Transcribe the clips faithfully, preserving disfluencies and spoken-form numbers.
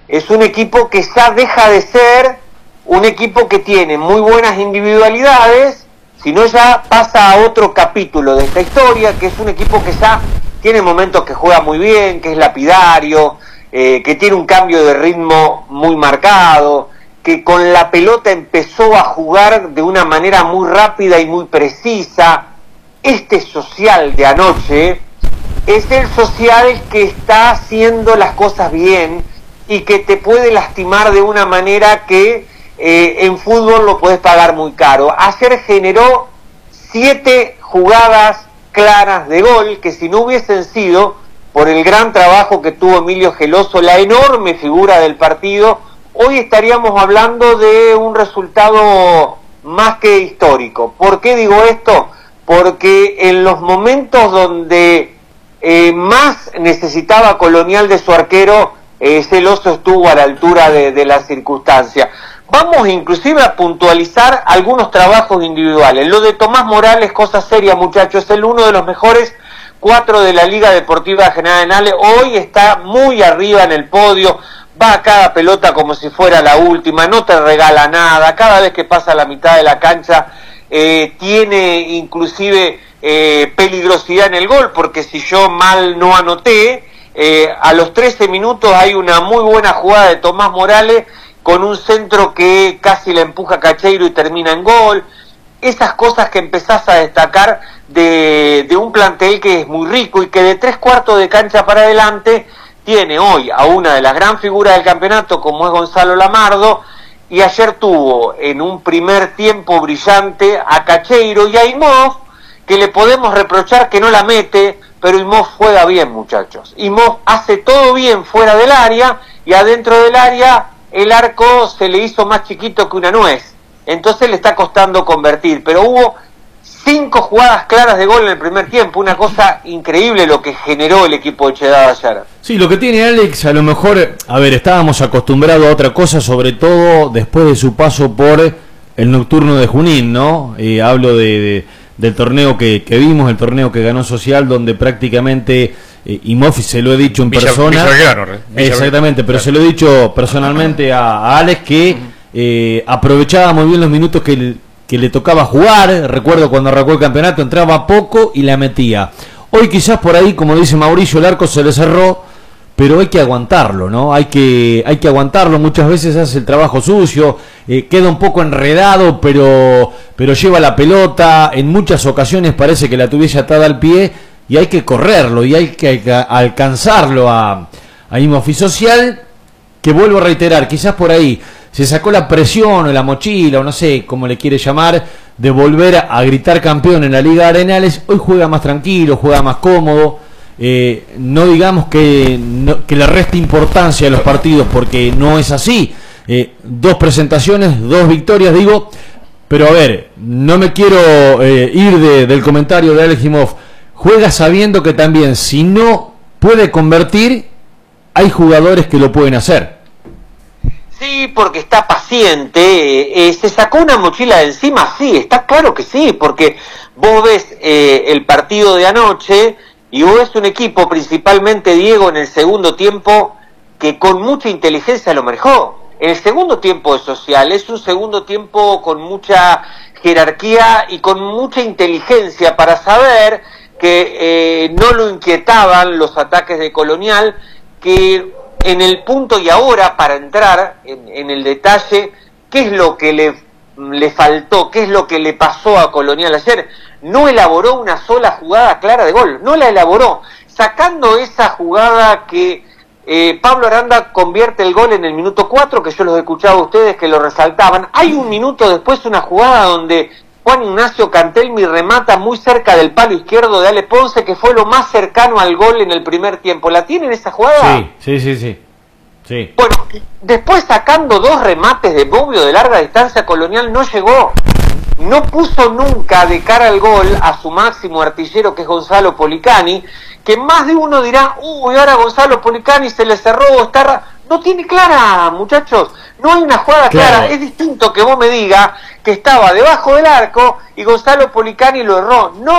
es un equipo que ya deja de ser un equipo que tiene muy buenas individualidades, sino ya pasa a otro capítulo de esta historia, que es un equipo que ya tiene momentos que juega muy bien, que es lapidario, eh, que tiene un cambio de ritmo muy marcado, que con la pelota empezó a jugar de una manera muy rápida y muy precisa. Este social de anoche es el social que está haciendo las cosas bien y que te puede lastimar de una manera que eh, en fútbol lo podés pagar muy caro. Ayer generó siete jugadas claras de gol que, si no hubiesen sido por el gran trabajo que tuvo Emilio Geloso, la enorme figura del partido, hoy estaríamos hablando de un resultado más que histórico. ¿Por qué digo esto? Porque en los momentos donde eh, más necesitaba Colonial de su arquero, eh, Geloso estuvo a la altura de, de la circunstancia. Vamos inclusive a puntualizar algunos trabajos individuales. Lo de Tomás Morales, cosa seria, muchachos, es el uno de los mejores cuatro de la Liga Deportiva General Henares. Hoy está muy arriba en el podio, va a cada pelota como si fuera la última, no te regala nada, cada vez que pasa la mitad de la cancha eh, tiene inclusive eh, peligrosidad en el gol, porque si yo mal no anoté, eh, a los trece minutos hay una muy buena jugada de Tomás Morales con un centro que casi la empuja Cacheiro y termina en gol. Esas cosas que empezás a destacar de, de un plantel que es muy rico y que de tres cuartos de cancha para adelante tiene hoy a una de las gran figuras del campeonato como es Gonzalo Lamardo, y ayer tuvo en un primer tiempo brillante a Cacheiro y a Imhoff, que le podemos reprochar que no la mete, pero Imhoff juega bien, muchachos. Imhoff hace todo bien fuera del área y adentro del área el arco se le hizo más chiquito que una nuez, entonces le está costando convertir, pero hubo cinco jugadas claras de gol en el primer tiempo, una cosa increíble lo que generó el equipo de Chedad ayer. Sí, lo que tiene Alex, a lo mejor, a ver, estábamos acostumbrados a otra cosa, sobre todo después de su paso por el Nocturno de Junín, ¿no? Eh, hablo de, de, del torneo que, que vimos, el torneo que ganó Social, donde prácticamente... Eh, y Mofi, se lo he dicho en Villa, persona, Villa Villa exactamente, pero claro, se lo he dicho personalmente a, a Alex que eh, aprovechaba muy bien los minutos que, el, que le tocaba jugar. Recuerdo cuando arrancó el campeonato, entraba poco y la metía. Hoy quizás por ahí, como dice Mauricio, el arco se le cerró, pero hay que aguantarlo, ¿no? Hay que, hay que aguantarlo, muchas veces hace el trabajo sucio, eh, queda un poco enredado, pero, pero lleva la pelota, en muchas ocasiones parece que la tuviese atada al pie, y hay que correrlo, y hay que, hay que alcanzarlo a, a Imhoff Social, que vuelvo a reiterar, quizás por ahí se sacó la presión o la mochila, o no sé cómo le quiere llamar, de volver a, a gritar campeón en la Liga de Arenales. Hoy juega más tranquilo, juega más cómodo, eh, no digamos que, no, que le reste importancia a los partidos, porque no es así. Eh, dos presentaciones, dos victorias, digo, pero a ver, no me quiero eh, ir de, del comentario de Alex Imhoff. Juega sabiendo que también, si no puede convertir, hay jugadores que lo pueden hacer. Sí, porque está paciente. Eh, ¿Se sacó una mochila de encima? Sí, está claro que sí, porque vos ves eh, el partido de anoche y vos ves un equipo, principalmente Diego, en el segundo tiempo, que con mucha inteligencia lo manejó. El segundo tiempo de Social es un segundo tiempo con mucha jerarquía y con mucha inteligencia para saber que eh, no lo inquietaban los ataques de Colonial, que en el punto y ahora, para entrar en, en el detalle, ¿qué es lo que le, le faltó? ¿Qué es lo que le pasó a Colonial ayer? No elaboró una sola jugada clara de gol, no la elaboró, sacando esa jugada que eh, Pablo Aranda convierte el gol en el minuto cuatro, que yo los escuchaba a ustedes que lo resaltaban. Hay un minuto después una jugada donde Juan Ignacio Cantelmi remata muy cerca del palo izquierdo de Ale Ponce, que fue lo más cercano al gol en el primer tiempo. ¿La tienen esa jugada? Sí, sí, sí, sí. sí. Bueno, después sacando dos remates de Bobbio de larga distancia, Colonial no llegó. No puso nunca de cara al gol a su máximo artillero, que es Gonzalo Policani, que más de uno dirá, uy, ahora Gonzalo Policani se le cerró, está... No tiene clara, muchachos, no hay una jugada claro. clara. Es distinto que vos me digas que estaba debajo del arco y Gonzalo Policani lo erró. No,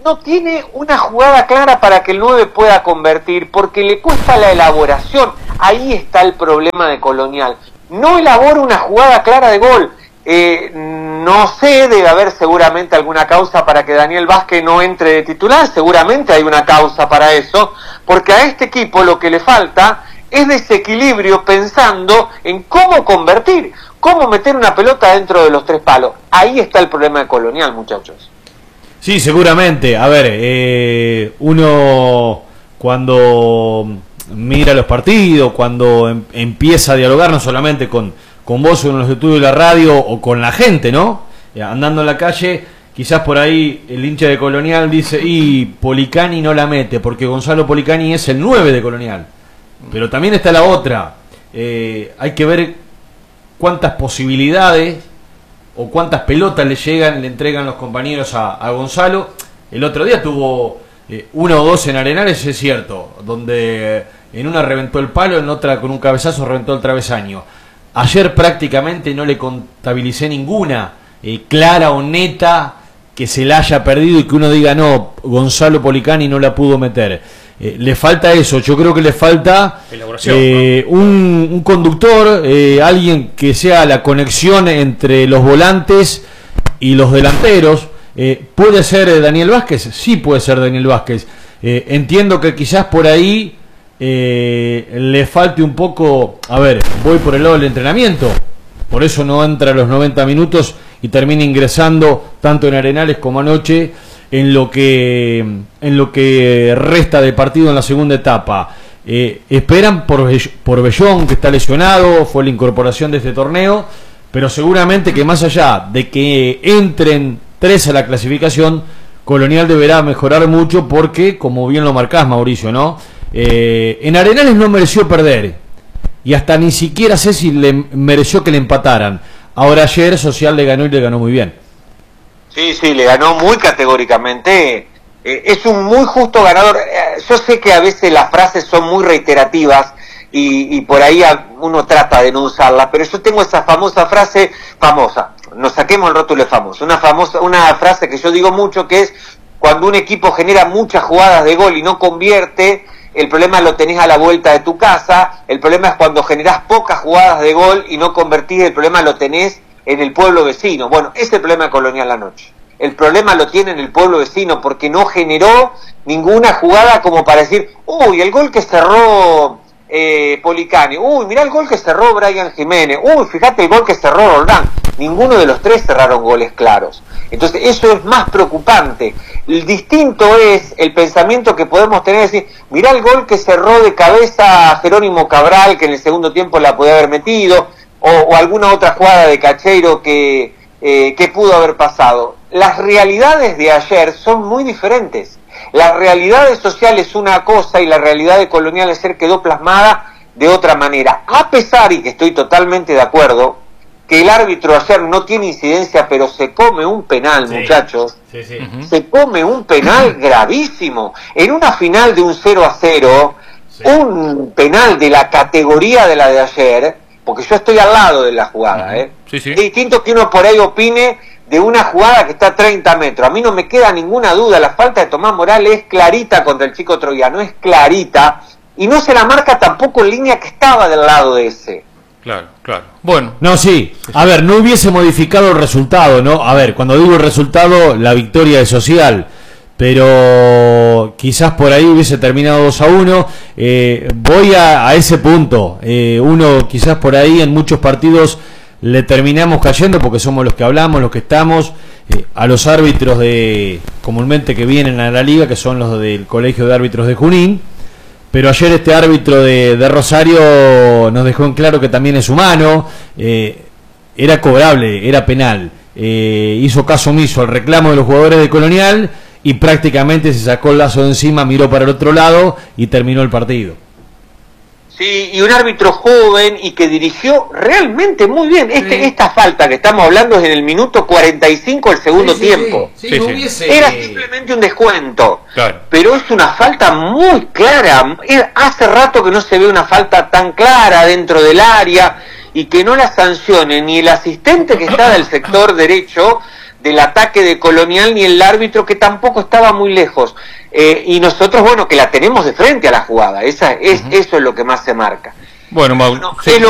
no tiene una jugada clara para que el nueve pueda convertir, porque le cuesta la elaboración. Ahí está el problema de Colonial. No elabora una jugada clara de gol. Eh, no sé, debe haber seguramente alguna causa para que Daniel Vázquez no entre de titular, seguramente hay una causa para eso, porque a este equipo lo que le falta es desequilibrio pensando en cómo convertir, cómo meter una pelota dentro de los tres palos. Ahí está el problema de Colonial, muchachos. Sí, seguramente. A ver, eh, uno cuando mira los partidos, cuando em, empieza a dialogar no solamente con, con vos en los estudios de la radio o con la gente, ¿no? Andando en la calle, quizás por ahí el hincha de Colonial dice, y Policani no la mete, porque Gonzalo Policani es el nueve de Colonial. Pero también está la otra. Eh, hay que ver cuántas posibilidades o cuántas pelotas le llegan, le entregan los compañeros a, a Gonzalo. El otro día tuvo eh, una o dos en Arenales, es cierto, donde en una reventó el palo, en otra con un cabezazo reventó el travesaño. Ayer prácticamente no le contabilicé ninguna eh, clara o neta que se la haya perdido y que uno diga, no, Gonzalo Policani no la pudo meter. Eh, le falta eso, yo creo que le falta eh, ¿no? un, un conductor, eh, alguien que sea la conexión entre los volantes y los delanteros. Eh, ¿Puede ser Daniel Vázquez? Sí puede ser Daniel Vázquez. Eh, entiendo que quizás por ahí eh, le falte un poco, a ver, voy por el lado del entrenamiento, por eso no entra a los noventa minutos y termina ingresando tanto en Arenales como anoche en lo que en lo que resta de partido en la segunda etapa. Eh, esperan por, por Bellón, que está lesionado, fue la incorporación de este torneo, pero seguramente que más allá de que entren tres a la clasificación, Colonial deberá mejorar mucho porque, como bien lo marcás, Mauricio, ¿no? Eh, en Arenales no mereció perder, y hasta ni siquiera sé si le mereció que le empataran. Ahora ayer Social le ganó y le ganó muy bien. Sí, sí, le ganó muy categóricamente. Eh, es un muy justo ganador. Eh, yo sé que a veces las frases son muy reiterativas y, y por ahí a, uno trata de no usarlas, pero yo tengo esa famosa frase, famosa, nos saquemos el rótulo de famoso, una famosa, una frase que yo digo mucho, que es cuando un equipo genera muchas jugadas de gol y no convierte, el problema lo tenés a la vuelta de tu casa. El problema es cuando generás pocas jugadas de gol y no convertís, el problema lo tenés en el pueblo vecino. Bueno, ese es el problema de Colonial la noche. El problema lo tiene en el pueblo vecino porque no generó ninguna jugada como para decir, uy, el gol que cerró eh, Policani, uy, mirá el gol que cerró Brian Jiménez, uy, fíjate el gol que cerró Roldán. Ninguno de los tres cerraron goles claros. Entonces eso es más preocupante. El distinto es el pensamiento que podemos tener, es decir, mirá el gol que cerró de cabeza Jerónimo Cabral, que en el segundo tiempo la podía haber metido, o, o alguna otra jugada de Cacheiro que, eh, que pudo haber pasado. Las realidades de ayer son muy diferentes. La realidad de Social es una cosa y la realidad de Colonial ayer quedó plasmada de otra manera. A pesar, y que estoy totalmente de acuerdo, que el árbitro ayer no tiene incidencia, pero se come un penal, sí, muchachos. Sí, sí. Uh-huh. Se come un penal gravísimo. En una final de un cero a cero, sí, un penal de la categoría de la de ayer, porque yo estoy al lado de la jugada, uh-huh, ¿eh? Sí, sí. Es distinto que uno por ahí opine de una jugada que está a treinta metros. A mí no me queda ninguna duda, la falta de Tomás Morales es clarita contra el chico troyano, es clarita, y no se la marca tampoco en línea que estaba del lado de ese. Claro, claro. Bueno. No, sí. A ver, no hubiese modificado el resultado, ¿no? A ver, cuando digo el resultado, la victoria de Social, pero quizás por ahí hubiese terminado dos a uno. Eh, voy a, a ese punto. Eh, uno quizás por ahí en muchos partidos le terminamos cayendo porque somos los que hablamos, los que estamos, eh, a los árbitros de comúnmente que vienen a la liga, que son los del Colegio de Árbitros de Junín. Pero ayer este árbitro de, de Rosario nos dejó en claro que también es humano, eh, era cobrable, era penal, eh, hizo caso omiso al reclamo de los jugadores de Colonial y prácticamente se sacó el lazo de encima, miró para el otro lado y terminó el partido. Sí, y un árbitro joven y que dirigió realmente muy bien. Este, sí. Esta falta que estamos hablando es en el minuto cuarenta y cinco del segundo sí, sí, tiempo. Sí, sí, sí, hubiese... Era simplemente un descuento. Claro. Pero es una falta muy clara. Hace rato que no se ve una falta tan clara dentro del área y que no la sancione ni el asistente que está del sector derecho del ataque de Colonial ni el árbitro, que tampoco estaba muy lejos. Eh, y nosotros, bueno, que la tenemos de frente a la jugada. Esa es, uh-huh. Eso es lo que más se marca. Bueno, Mauro, bueno, sí. es lo